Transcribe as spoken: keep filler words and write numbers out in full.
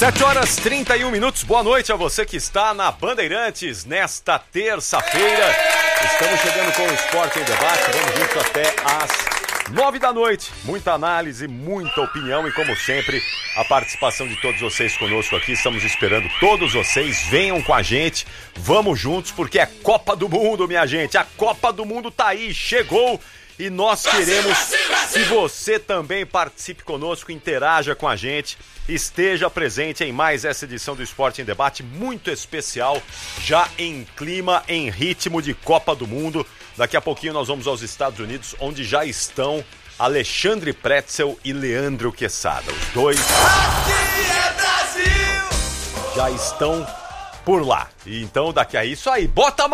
sete horas e trinta e um minutos, boa noite a você que está na Bandeirantes nesta terça-feira. Estamos chegando com o Esporte em Debate, vamos juntos até às nove da noite. Muita análise, muita opinião e, como sempre, a participação de todos vocês conosco aqui. Estamos esperando todos vocês, venham com a gente, vamos juntos, porque é Copa do Mundo, minha gente. A Copa do Mundo tá aí, chegou. E nós queremos que você também participe conosco, interaja com a gente, esteja presente em mais essa edição do Esporte em Debate, muito especial, já em clima, em ritmo de Copa do Mundo. Daqui a pouquinho nós vamos aos Estados Unidos, onde já estão Alexandre Pretzel e Leandro Quesada. Os dois já estão por lá. E então daqui a isso aí, bota a